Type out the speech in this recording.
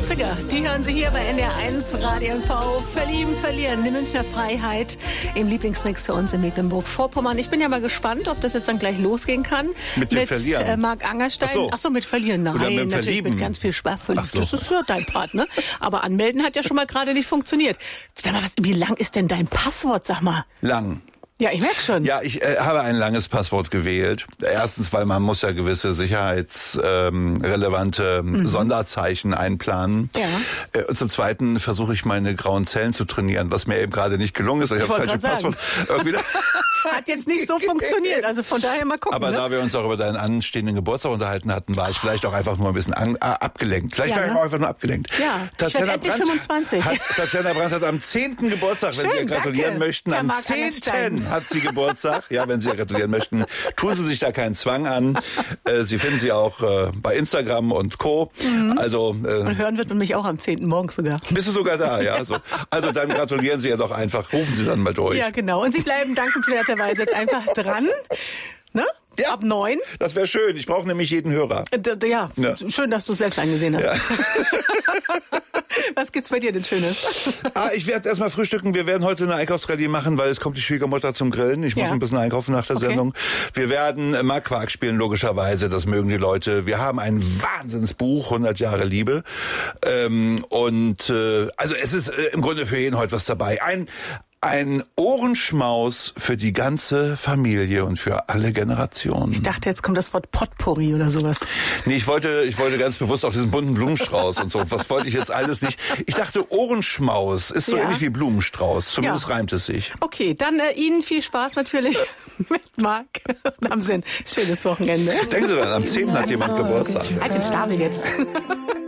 80er, die hören Sie hier bei NDR1 Radio MV. Verlieben, verlieren, die Münchner Freiheit im Lieblingsmix für uns in Mecklenburg-Vorpommern. Ich bin ja mal gespannt, ob das jetzt dann gleich losgehen kann. Mit Verlieren? Marc Angerstein. Ach so, mit Verlieren. Nein, oder mit natürlich Verlieben. mit ganz viel Spaß. So. Das ist ja dein Part, ne? Aber anmelden hat ja schon mal gerade nicht funktioniert. Sag mal, wie lang ist denn dein Passwort, sag mal? Lang. Ja, ich merke schon. Ja, ich habe ein langes Passwort gewählt. Erstens, weil man muss ja gewisse sicherheitsrelevante Sonderzeichen einplanen. Ja. Und zum Zweiten versuche ich meine grauen Zellen zu trainieren, was mir eben gerade nicht gelungen ist. Ich habe falsche Passwort. Hat jetzt nicht so funktioniert, also von daher mal gucken. Aber da wir uns auch über deinen anstehenden Geburtstag unterhalten hatten, war ich vielleicht auch einfach nur ein bisschen abgelenkt. Vielleicht war ich auch einfach nur abgelenkt. Ja, Tatjana Brandt 25. Tatjana Brandt hat am 10. Geburtstag, wenn Sie ihr gratulieren möchten. Am 10. hat sie Geburtstag. Ja, wenn Sie ihr gratulieren möchten, tun Sie sich da keinen Zwang an. Sie finden sie auch bei Instagram und Co. Also und hören wird man mich auch am 10. morgens sogar. Bist du sogar da, ja? Also dann gratulieren Sie ja doch einfach. Rufen Sie dann mal durch. Ja, genau. Und Sie bleiben dankenswerterweise jetzt einfach dran. Ne? Ja, ab 9. Das wäre schön. Ich brauche nämlich jeden Hörer. Ja, schön, dass du es selbst eingesehen hast. Ja. Was gibt's bei dir denn Schönes? Ich werde erstmal frühstücken. Wir werden heute eine Einkaufsrallye machen, weil es kommt die Schwiegermutter zum Grillen. Ich muss ein bisschen einkaufen nach der Sendung. Wir werden Markquark spielen, logischerweise. Das mögen die Leute. Wir haben ein Wahnsinnsbuch, 100 Jahre Liebe. Also es ist im Grunde für jeden heute was dabei. Ein Ohrenschmaus für die ganze Familie und für alle Generationen. Ich dachte, jetzt kommt das Wort Potpourri oder sowas. Nee, ich wollte ganz bewusst auf diesen bunten Blumenstrauß und so. Was wollte ich jetzt alles nicht? Ich dachte, Ohrenschmaus ist so ähnlich wie Blumenstrauß. Zumindest reimt es sich. Okay, dann Ihnen viel Spaß natürlich mit Marc und am Sinn. Schönes Wochenende. Denken Sie dran, am 10. hat jemand Geburtstag. Halt den Stabel jetzt.